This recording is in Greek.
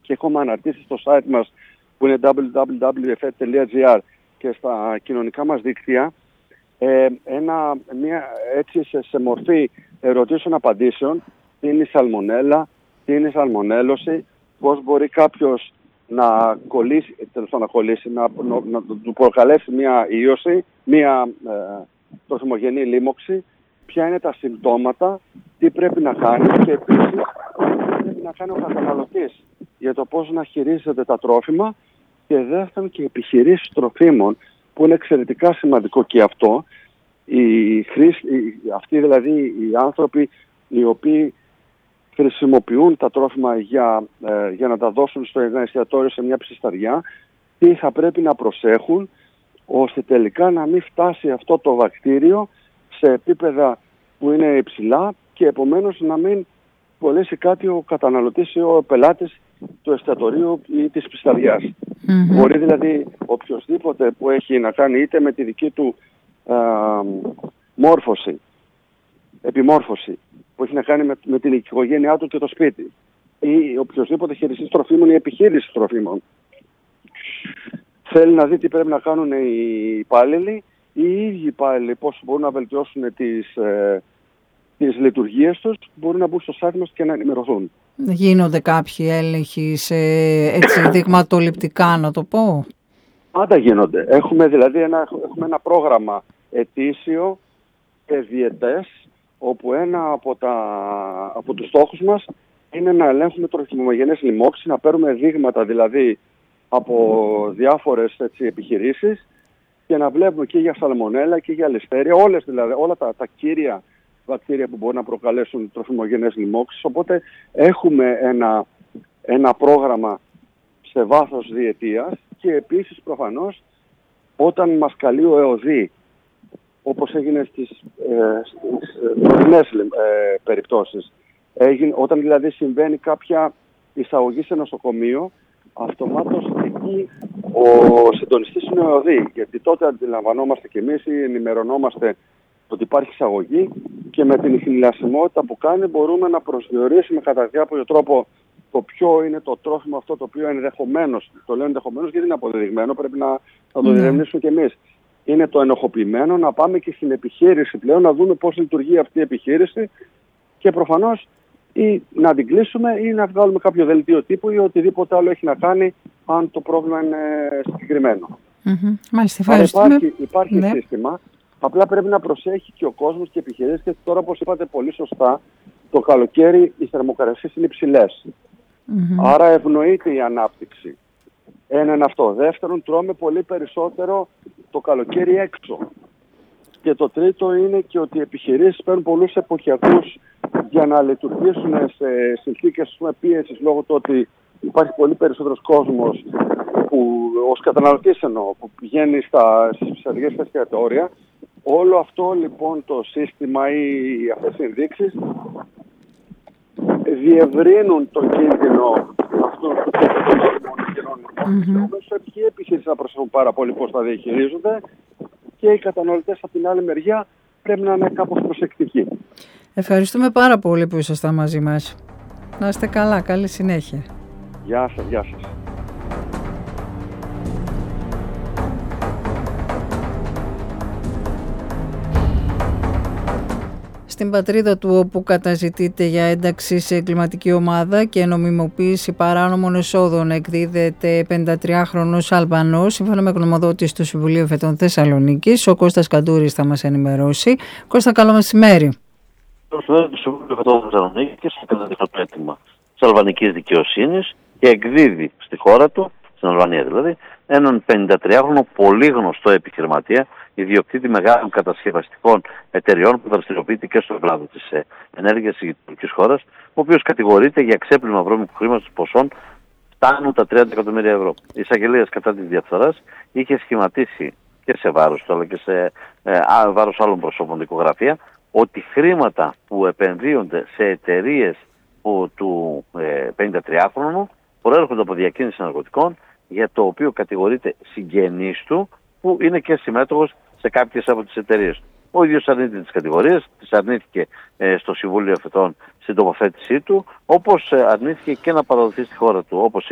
και έχουμε αναρτήσει στο site μας που είναι www.efet.gr και στα κοινωνικά μας δίκτυα έτσι σε μορφή ερωτήσεων-απαντήσεων, τι είναι η σαλμονέλα, τι είναι η σαλμονέλωση, πώς μπορεί κάποιος να του προκαλέσει μια ίωση, μια τροφιμογενή λίμωξη, ποια είναι τα συμπτώματα, τι πρέπει να κάνει και επίσης τι πρέπει να κάνει ο καταναλωτής για το πώς να χειρίζεται τα τρόφιμα και δεύτερον και επιχειρήσεις τροφίμων που είναι εξαιρετικά σημαντικό και αυτό. Αυτοί δηλαδή οι άνθρωποι οι οποίοι χρησιμοποιούν τα τρόφιμα για να τα δώσουν στο εστιατόριο σε μια ψισταριά, τι θα πρέπει να προσέχουν ώστε τελικά να μην φτάσει αυτό το βακτήριο σε επίπεδα που είναι υψηλά και επομένως να μην πωλήσει κάτι ο καταναλωτής ή ο πελάτης του εστιατορίου ή της ψισταριάς. Μπορεί δηλαδή οποιοσδήποτε που έχει να κάνει είτε με τη δική του επιμόρφωση που έχει να κάνει με την οικογένειά του και το σπίτι ή οποιοσδήποτε χειριστής τροφίμων ή επιχείρηση τροφίμων θέλει να δει τι πρέπει να κάνουν οι υπάλληλοι ή οι ίδιοι υπάλληλοι πώς μπορούν να βελτιώσουν τις λειτουργίες τους, μπορούν να μπουν στο site μας και να ενημερωθούν. Γίνονται κάποιοι έλεγχοι σε δειγματοληπτικά, να το πω? Πάντα γίνονται. Έχουμε δηλαδή ένα πρόγραμμα ετήσιο και διετές, όπου ένα από τους στόχους μας είναι να ελέγχουμε τροφιμογενές λοιμώξεις, να παίρνουμε δείγματα δηλαδή από διάφορες επιχειρήσεις και να βλέπουμε και για σαλμονέλα και για λιστέρια, όλα τα κύρια βακτήρια που μπορούν να προκαλέσουν τροφιμογενές λοιμώξεις. Οπότε έχουμε ένα πρόγραμμα σε βάθος διετίας και επίσης προφανώς όταν μας καλεί ο ΕΟΔΗ, όπως έγινε στις τωρινές περιπτώσεις, όταν δηλαδή συμβαίνει κάποια εισαγωγή σε νοσοκομείο, αυτομάτως εκεί ο συντονιστής είναι ο ΕΟΔΗ, γιατί τότε αντιλαμβανόμαστε κι εμείς ή ενημερωνόμαστε ότι υπάρχει εισαγωγή και με την ιχνηλασιμότητα που κάνει μπορούμε να προσδιορίσουμε κατά διάφορο τρόπο το ποιο είναι το τρόφιμο αυτό το οποίο ενδεχομένως, το λέω ενδεχομένως γιατί είναι αποδεδειγμένο, πρέπει να το διερευνήσουμε κι εμείς. Είναι το ενοχοποιημένο, να πάμε και στην επιχείρηση πλέον να δούμε πώς λειτουργεί αυτή η επιχείρηση και προφανώς ή να την κλείσουμε ή να βγάλουμε κάποιο δελτίο τύπου ή οτιδήποτε άλλο έχει να κάνει αν το πρόβλημα είναι συγκεκριμένο. Μάλιστα, υπάρχει σύστημα, απλά πρέπει να προσέχει και ο κόσμος και οι επιχειρήσεις και τώρα όπως είπατε πολύ σωστά, το καλοκαίρι οι θερμοκρασίες είναι υψηλές. Άρα ευνοείται η ανάπτυξη. Ένα είναι αυτό. Δεύτερον, τρώμε πολύ περισσότερο το καλοκαίρι έξω. Και το τρίτο είναι και ότι οι επιχειρήσεις παίρνουν πολλούς εποχιακούς για να λειτουργήσουν σε συνθήκες πίεσης λόγω του ότι υπάρχει πολύ περισσότερος κόσμος που ως καταναλωτής που πηγαίνει στις ψαριές στα εστιατόρια. Όλο αυτό λοιπόν το σύστημα ή αυτές οι ενδείξεις διευρύνουν τον κίνδυνο αυτών των καιρών. Και οι επιχειρήσεις να προσέχουν πάρα πολύ πώς θα διαχειρίζονται και οι καταναλωτές από την άλλη μεριά πρέπει να είναι κάπως προσεκτικοί. Ευχαριστούμε πάρα πολύ που ήσασταν μαζί μας. Να είστε καλά, καλή συνέχεια. Γεια σας, γεια σας. Στην πατρίδα του, όπου καταζητείται για ένταξη σε εγκληματική ομάδα και νομιμοποίηση παράνομων εσόδων, εκδίδεται 53χρονος Αλβανός, σύμφωνα με γνωμοδότηση του Συμβουλίου Εφετών Θεσσαλονίκης. Ο Κώστας Καντούρης θα μας ενημερώσει. Κώστα, καλό μεσημέρι. Το Συμβούλιο Εφετών Θεσσαλονίκης έκανε το αίτημα της αλβανικής δικαιοσύνης και εκδίδει στη χώρα του, στην Αλβανία δηλαδή, έναν 53χρονο πολύ γνωστό επιχειρηματία, ιδιοκτήτη μεγάλων κατασκευαστικών εταιριών που δραστηριοποιείται και στον κλάδο της ενέργειας της γειτονικής χώρας, ο οποίος κατηγορείται για ξέπλυμα βρώμικου χρήματος ποσών φτάνουν τα 30 εκατομμύρια ευρώ. Η εισαγγελία κατά της διαφθοράς είχε σχηματίσει και σε βάρος του αλλά και σε βάρος άλλων προσώπων δικογραφία ότι χρήματα που επενδύονται σε εταιρείες του 53χρονου προέρχονται από διακίνηση ναρκωτικών, για το οποίο κατηγορείται συγγενής του που είναι και συμμέτοχος σε κάποιες από τις εταιρείες. Ο ίδιος αρνείται τις κατηγορίες, τις αρνήθηκε στο Συμβούλιο Εφετών στην τοποθέτησή του, όπως αρνήθηκε και να παραδοθεί στη χώρα του. Όπως